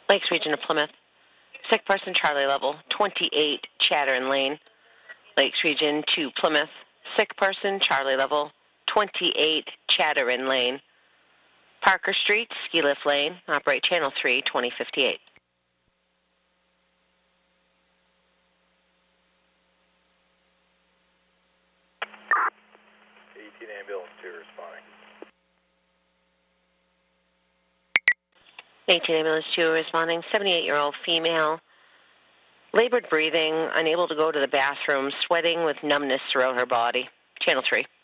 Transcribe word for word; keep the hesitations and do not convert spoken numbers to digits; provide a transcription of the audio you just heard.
Lakes Region of Plymouth. Sick person, Charlie level, twenty-eight Chatterin Lane. Lakes Region to Plymouth. Sick person, Charlie level, twenty-eight Chatterin Lane. Parker Street, Ski Lift Lane, operate Channel three, twenty fifty-eight. eighteen ambulance two responding. eighteen ambulance two responding, seventy-eight-year-old female, labored breathing, unable to go to the bathroom, sweating with numbness throughout her body. Channel three.